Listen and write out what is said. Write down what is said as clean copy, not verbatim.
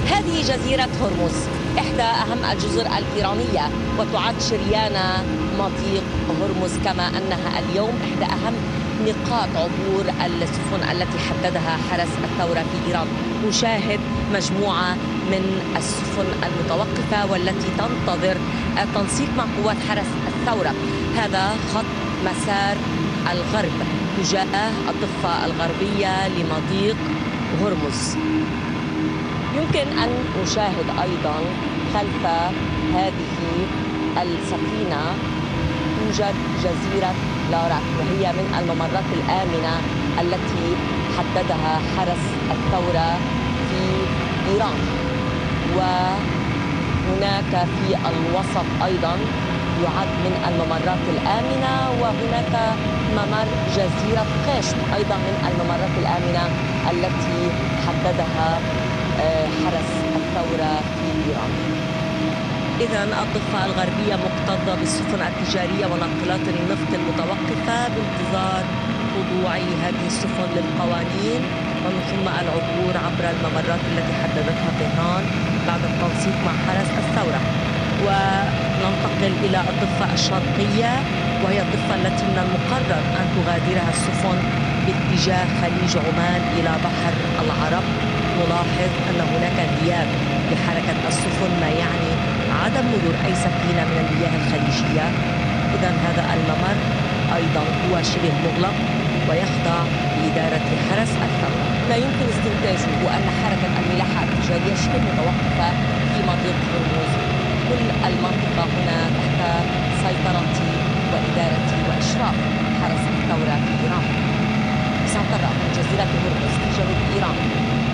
هذه جزيرة هرمز، إحدى أهم الجزر الإيرانية، وتعد شريان مضيق هرمز، كما أنها اليوم إحدى أهم نقاط عبور السفن التي حددها حرس الثورة في إيران. نشاهد مجموعة من السفن المتوقفة والتي تنتظر التنسيق مع قوات حرس الثورة. هذا خط مسار الغرب تجاه الضفة الغربية لمضيق هرمز. يمكن أن نشاهد أيضا خلف هذه السفينة توجد جزيرة لاراك، وهي من الممرات الآمنة التي حددها حرس الثورة في إيران. وهناك في الوسط أيضا يعد من الممرات الآمنة، وهناك ممر جزيرة قشم أيضا من الممرات الآمنة التي حددها حرس الثورة في إيران. إذا الضفة الغربية مكتظة بالسفن التجارية وناقلات النفط المتوقفة بانتظار خضوع هذه السفن للقوانين ومن ثم العبور عبر الممرات التي حددتها طهران بعد التنسيق مع حرس الثورة. وننتقل إلى الضفة الشرقية، وهي الضفة التي من المقرر أن تغادرها السفن باتجاه خليج عمان إلى بحر العرب. نلاحظ أن هناك غياب لحركة السفن، ما يعني عدم مرور أي سفينة من المياه الخليجية. إذا هذا الممر أيضا هو شبه مغلق ويخضع لإدارة حرس الثورة. لا يمكن استنتاجه أن حركة الملاحة التجارية شبه متوقفة في مضيق هرمز. كل المنطقة هنا تحت سيطرة وإدارة وإشراف حرس الثورة في إيران. سنترى من جزيرة هرمز في جنوب إيران.